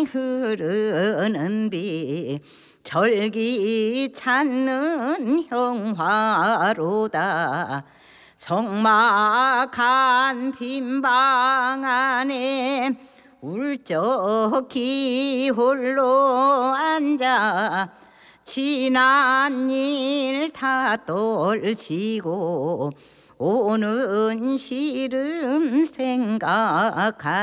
흐르는 비 절기 찾는 형화로다. 적막한 빈방 안에 울적히 홀로 앉아 지난 일 다 떨치고 오는 시름 생각하